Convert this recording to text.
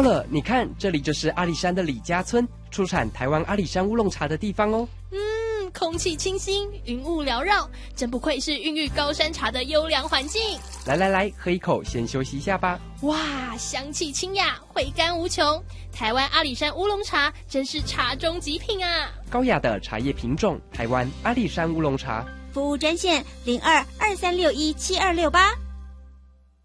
到了，你看，这里就是阿里山的李家村，出产台湾阿里山乌龙茶的地方哦。 空气清新，云雾缭绕，真不愧是孕育高山茶的优良环境。 来，喝一口，先休息一下吧。 哇，香气清雅，回甘无穷。台湾阿里山乌龙茶真是茶中极品啊！ 高雅的茶叶品种，台湾阿里山乌龙茶。 服务专线0223617268。